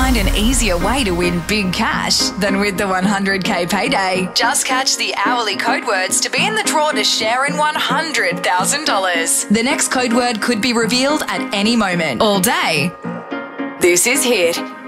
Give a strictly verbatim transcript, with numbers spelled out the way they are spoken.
find an easier way to win big cash than with the one hundred K payday. Just catch the hourly code words to be in the draw to share in one hundred thousand dollars. The next code word could be revealed at any moment, all day. This is Hit.